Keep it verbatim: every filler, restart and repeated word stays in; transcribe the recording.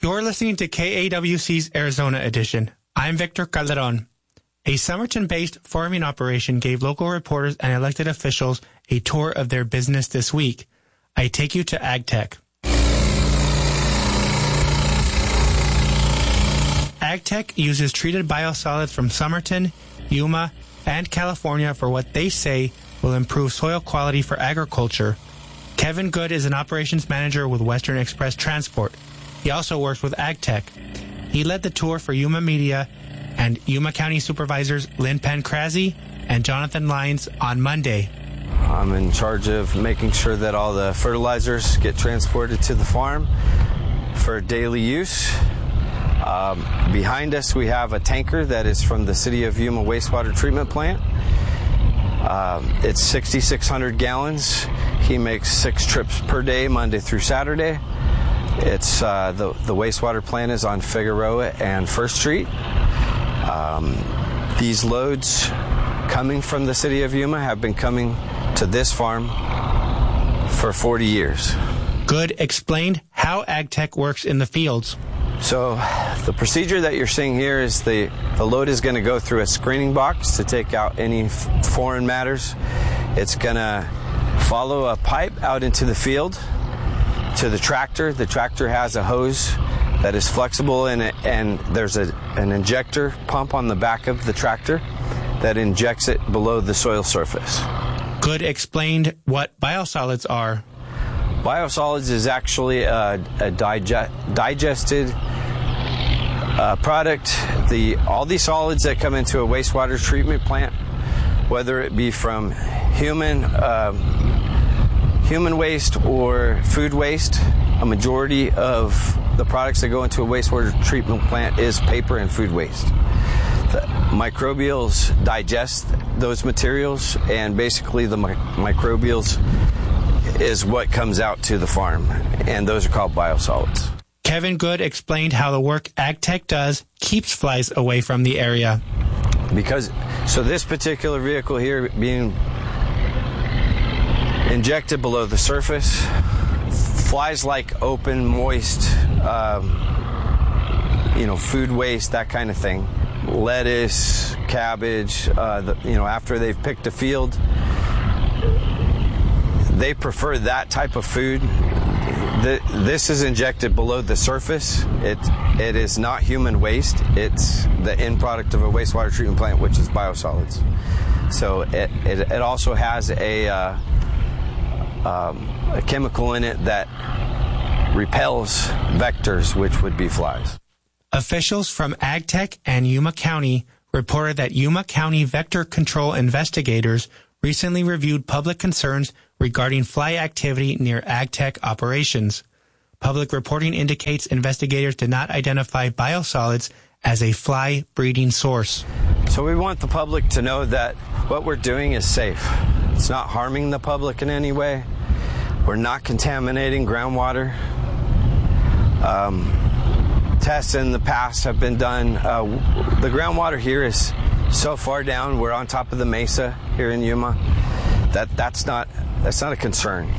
You're listening to K A W C's Arizona Edition. I'm Victor Calderon. A Somerton-based farming operation gave local reporters and elected officials a tour of their business this week. I take you to AgTech. AgTech uses treated biosolids from Somerton, Yuma, and California for what they say will improve soil quality for agriculture. Kevin Good is an operations manager with Western Express Transport. He also works with AgTech. He led the tour for Yuma Media and Yuma County Supervisors Lynn Pancrazzi and Jonathan Lyons on Monday. I'm in charge of making sure that all the fertilizers get transported to the farm for daily use. Um, behind us we have a tanker that is from the City of Yuma Wastewater Treatment Plant. Um, it's sixty-six hundred gallons. He makes six trips per day, Monday through Saturday. It's uh, the, the wastewater plant is on Figueroa and First Street. Um, these loads coming from the City of Yuma have been coming to this farm for forty years. Good explained how AgTech works in the fields. So the procedure that you're seeing here is the, the load is going to go through a screening box to take out any f- foreign matters. It's going to follow a pipe out into the field to the tractor. The tractor has a hose that is flexible in it, and there's a, an injector pump on the back of the tractor that injects it below the soil surface. Good explained what biosolids are. Biosolids is actually a, a dige- digested uh, product. The all these solids that come into a wastewater treatment plant, whether it be from human uh, human waste or food waste, a majority of the products that go into a wastewater treatment plant is paper and food waste. The microbials digest those materials, and basically the mi- microbials is what comes out to the farm, and those are called biosolids. Kevin Good explained how the work AgTech does keeps flies away from the area. Because, so this particular vehicle here being injected below the surface, flies like open, moist, um, you know, food waste, that kind of thing. Lettuce, cabbage, uh, the, you know, after they've picked a field, they prefer that type of food. The, this is injected below the surface. It, it is not human waste. It's the end product of a wastewater treatment plant, which is biosolids. So it, it, it also has a, uh, um, a chemical in it that repels vectors, which would be flies. Officials from AgTech and Yuma County reported that Yuma County vector control investigators recently reviewed public concerns regarding fly activity near AgTech operations. Public reporting indicates investigators did not identify biosolids as a fly breeding source. So we want the public to know that what we're doing is safe. It's not harming the public in any way. We're not contaminating groundwater. Um, tests in the past have been done. Uh, the groundwater here is so far down. We're on top of the mesa here in Yuma. That that's not that's not a concern.